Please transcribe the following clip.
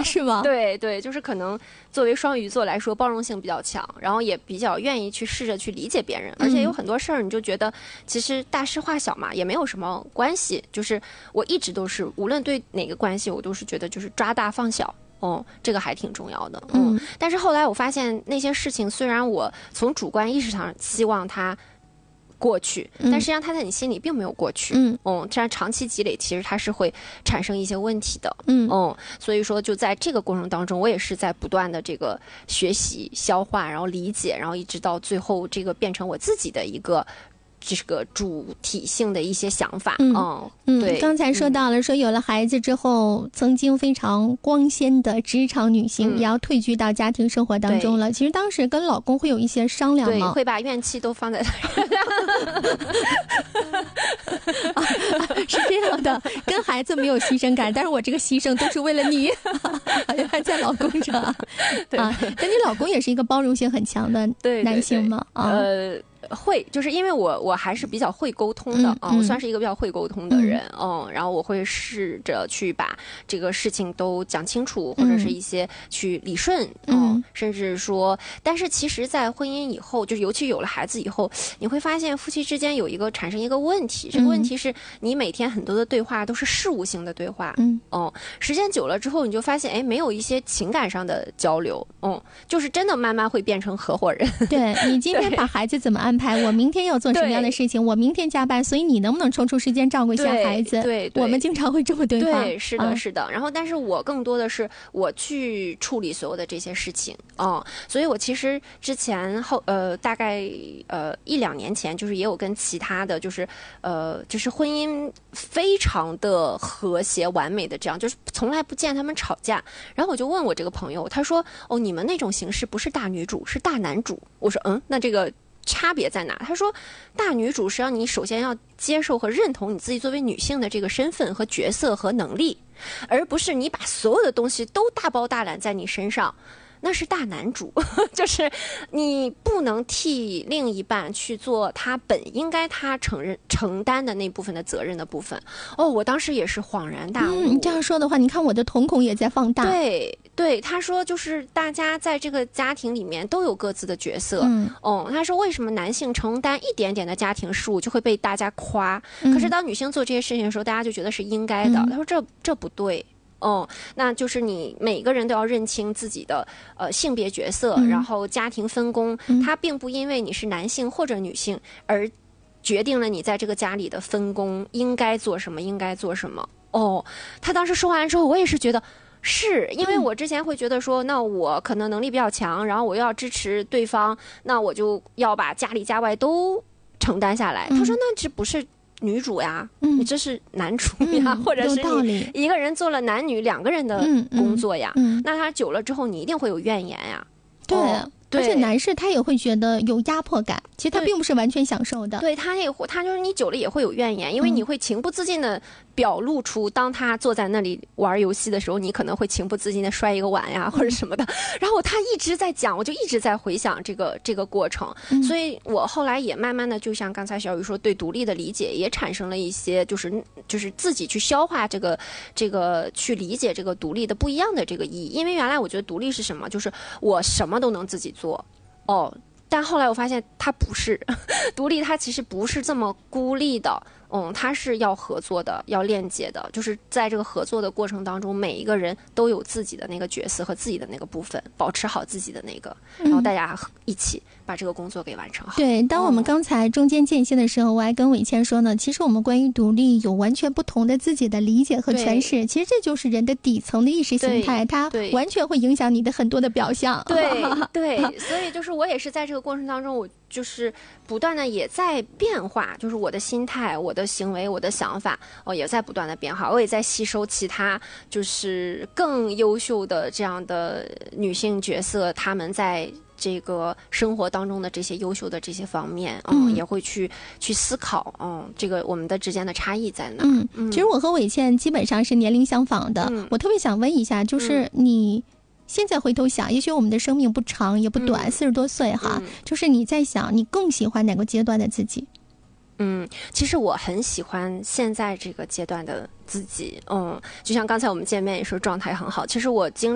是吗？ 对对，就是可能作为双鱼座来说，包容性比较强，然后也比较愿意去试着去理解别人，而且有很多事儿你就觉得其实大事化小嘛，也没有什么关系。就是我一直都是，无论对哪个关系，我都是觉得就是抓大放小。这个还挺重要的。但是后来我发现那些事情，虽然我从主观意识上希望它过去，但实际上它在你心里并没有过去。这样长期积累，其实它是会产生一些问题的。所以说就在这个过程当中，我也是在不断的这个学习、消化，然后理解，然后一直到最后这个变成我自己的一个这个主体性的一些想法。对。 刚才说到了，说有了孩子之后，曾经非常光鲜的职场女性，也要退居到家庭生活当中了。其实当时跟老公会有一些商量吗？ 对，会把怨气都放在他是这样的，跟孩子没有牺牲感，但是我这个牺牲都是为了你，还在老公这但你老公也是一个包容性很强的男性吗？ 会，就是因为我还是比较会沟通的我算是一个比较会沟通的人。然后我会试着去把这个事情都讲清楚，或者是一些去理顺。甚至说，但是其实在婚姻以后，就是尤其有了孩子以后，你会发现夫妻之间产生一个问题，这个问题是你每天很多的对话都是事务性的对话。时间久了之后，你就发现没有一些情感上的交流。就是真的慢慢会变成合伙人。 对，你今天把孩子怎么安排，我明天要做什么样的事情，我明天加班，所以你能不能抽出时间照顾一下孩子？ 对， 我们经常会这么对话。 对，是的，是的。然后但是我更多的是我去处理所有的这些事情。所以我其实之前大概1-2年前，就是也有跟其他的就是婚姻非常的和谐完美的这样，就是从来不见他们吵架。然后我就问我这个朋友，他说你们那种形式不是大女主，是大男主。我说那这个差别在哪？他说大女主是让你首先要接受和认同你自己作为女性的这个身份和角色和能力，而不是你把所有的东西都大包大揽在你身上，那是大男主。就是你不能替另一半去做他本应该他承担的那部分的责任的部分。我当时也是恍然大悟。 你这样说的话，你看我的瞳孔也在放大。 对，他说就是大家在这个家庭里面都有各自的角色。他说为什么男性承担一点点的家庭事务就会被大家夸，可是当女性做这些事情的时候，大家就觉得是应该的。他说这不对。那就是你每个人都要认清自己的性别角色，然后家庭分工，它并不因为你是男性或者女性而决定了你在这个家里的分工应该做什么，应该做什么。他当时说完之后，我也是觉得是因为我之前会觉得说，那我可能能力比较强，然后我又要支持对方，那我就要把家里家外都承担下来。他说那这不是女主呀，你这是男主呀，或者是你一个人做了男女2个人的工作呀。那他久了之后你一定会有怨言呀。 而且男士他也会觉得有压迫感，其实他并不是完全享受的。 对，他就是你久了也会有怨言，因为你会情不自禁的表露出，当他坐在那里玩游戏的时候，你可能会情不自禁的摔一个碗呀或者什么的。然后他一直在讲，我就一直在回想这个过程。所以我后来也慢慢的，就像刚才小雨说，对独立的理解也产生了一些就是自己去消化这个去理解这个独立的不一样的这个意义。因为原来我觉得独立是什么，就是我什么都能自己做。但后来我发现它不是独立，它其实不是这么孤立的。它是要合作的，要链接的，就是在这个合作的过程当中，每一个人都有自己的那个角色和自己的那个部分，保持好自己的那个，然后大家一起把这个工作给完成好。 对，当我们刚才中间间隙的时候，我还跟伟倩说呢，其实我们关于独立有完全不同的自己的理解和诠释，其实这就是人的底层的意识形态，它完全会影响你的很多的表象。 对，所以就是我也是在这个过程当中，我就是不断的也在变化，就是我的心态、我的行为、我的想法，也在不断的变化。我也在吸收其他就是更优秀的这样的女性角色，她们在这个生活当中的这些优秀的这些方面，也会去思考，这个我们的之间的差异在哪。 其实我和伟倩基本上是年龄相仿的。我特别想问一下，就是你现在回头想，也许我们的生命不长也不短，40多岁哈，就是你在想你更喜欢哪个阶段的自己？ 其实我很喜欢现在这个阶段的自己。就像刚才我们见面也说状态很好，其实我